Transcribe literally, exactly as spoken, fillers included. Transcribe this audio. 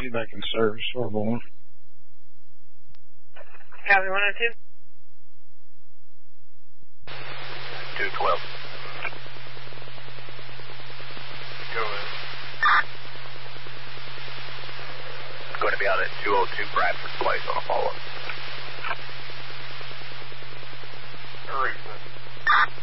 be back in service or more. Copy one oh two. two twelve. Go in. Going to be out at two oh two Bradford Place on a follow-up. Hurry,